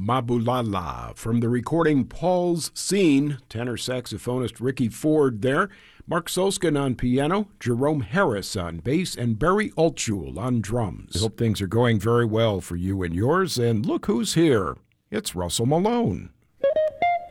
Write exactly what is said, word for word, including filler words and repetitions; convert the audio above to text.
Mabulala. From the recording Paul's Scene, tenor saxophonist Ricky Ford there, Mark Solskin on piano, Jerome Harris on bass, and Barry Altschul on drums. I hope things are going very well for you and yours, and look who's here. It's Russell Malone.